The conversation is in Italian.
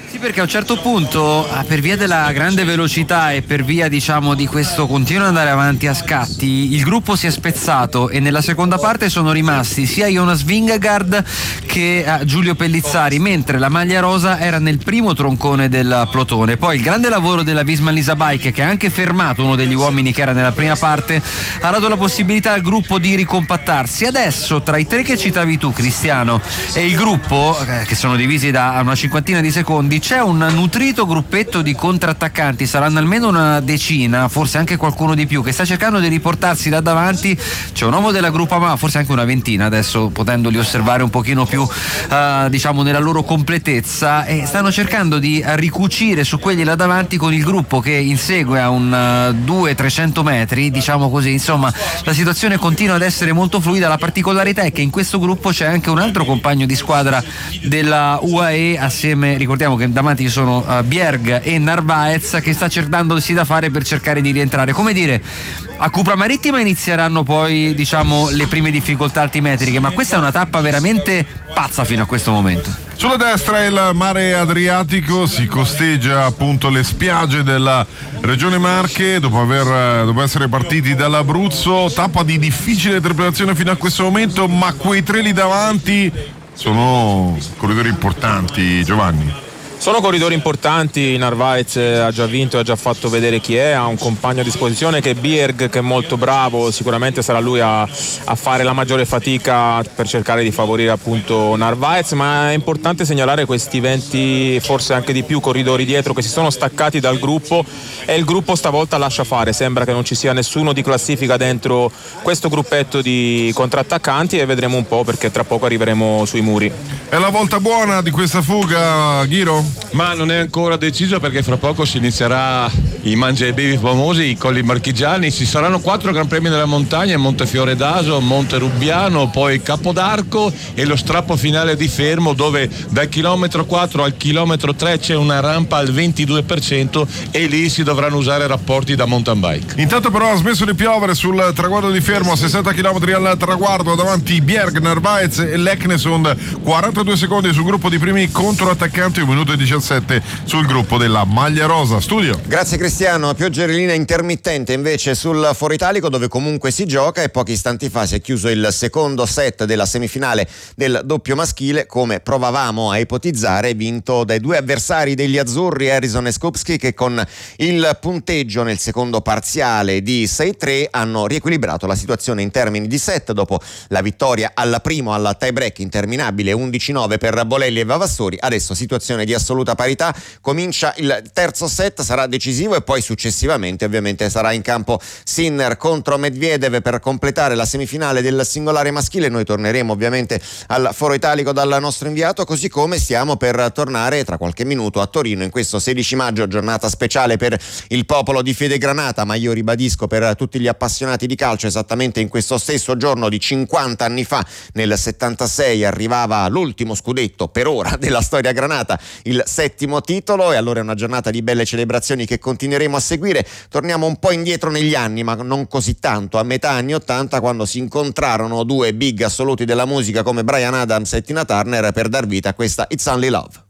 Sì, perché a un certo punto, per via della grande velocità e per via, diciamo, di questo continuo andare avanti a scatti, il gruppo si è spezzato e nella seconda parte sono rimasti sia Jonas Vingegaard che Giulio Pellizzari, mentre la maglia rosa era nel primo troncone del plotone. Poi il grande lavoro della Visma Lease Bike, che ha anche fermato uno degli uomini che era nella prima parte, ha dato la possibilità al gruppo di ricompattarsi. Adesso tra i tre che citavi tu, Cristiano, e il gruppo, che sono divisi da una cinquantina di secondi, c'è un nutrito gruppetto di contrattaccanti, saranno almeno una decina, forse anche qualcuno di più, che sta cercando di riportarsi da davanti. C'è un uomo della Groupama, forse anche una ventina adesso, potendoli osservare un pochino più diciamo nella loro completezza, e stanno cercando di ricucire su quelli là davanti con il gruppo che insegue a un 200-300 metri, diciamo così. Insomma, la situazione continua ad essere molto fluida. La particolarità è che in questo gruppo c'è anche un altro compagno di squadra della UAE assieme, ricordiamo che davanti ci sono Bjerg e Narvaez, che sta cercandosi da fare per cercare di rientrare. Come dire, a Cupra Marittima inizieranno poi, diciamo, le prime difficoltà altimetriche, ma questa è una tappa veramente pazza fino a questo momento. Sulla destra il mare Adriatico, si costeggia appunto le spiagge della regione Marche dopo essere partiti dall'Abruzzo. Tappa di difficile preparazione fino a questo momento, ma quei tre lì davanti sono corridori importanti, Giovanni. Sono corridori importanti. Narvaez ha già vinto e ha già fatto vedere chi è, ha un compagno a disposizione che è Bjerg, che è molto bravo, sicuramente sarà lui a fare la maggiore fatica per cercare di favorire appunto Narvaez, ma è importante segnalare questi 20, forse anche di più, corridori dietro che si sono staccati dal gruppo, e il gruppo stavolta lascia fare, sembra che non ci sia nessuno di classifica dentro questo gruppetto di contrattaccanti, e vedremo un po', perché tra poco arriveremo sui muri. È la volta buona di questa fuga, Ghiro? Ma non è ancora deciso, perché fra poco si inizierà i mangia e bevi famosi, i colli marchigiani. Ci saranno 4 Gran Premi della montagna: Montefiore d'Aso, Monte Rubbiano, poi Capodarco e lo strappo finale di Fermo, dove dal chilometro 4 al chilometro 3 c'è una rampa al 22% e lì si dovranno usare rapporti da mountain bike. Intanto però ha smesso di piovere sul traguardo di Fermo, a 60 km al traguardo, davanti Bjerg, Narvaez e Leknesund. 42 secondi sul gruppo di primi controattaccanti, 1 minuto e 17 sul gruppo della maglia rosa. Studio. Grazie Cristiano. Pioggerellina intermittente invece sul Foro Italico, dove comunque si gioca, e pochi istanti fa si è chiuso il secondo set della semifinale del doppio maschile, come provavamo a ipotizzare, vinto dai due avversari degli azzurri, Harrison e Skupski, che con il punteggio nel secondo parziale di 6-3 hanno riequilibrato la situazione in termini di set dopo la vittoria al primo al tie break interminabile 11-9 per Bolelli e Vavassori. Adesso situazione di assoluta parità, comincia il terzo set, sarà decisivo, e poi successivamente ovviamente sarà in campo Sinner contro Medvedev per completare la semifinale del singolare maschile. Noi torneremo ovviamente al Foro Italico dal nostro inviato, così come stiamo per tornare tra qualche minuto a Torino in questo 16 maggio, giornata speciale per il popolo di Fede Granata, ma io ribadisco per tutti gli appassionati di calcio, esattamente in questo stesso giorno di 50 anni fa, nel 76, arrivava l'ultimo scudetto per ora della storia granata, il 7° titolo, e allora è una giornata di belle celebrazioni che continueremo a seguire. Torniamo un po' indietro negli anni, ma non così tanto, a metà anni 80, quando si incontrarono due big assoluti della musica come Bryan Adams e Tina Turner per dar vita a questa It's Only Love.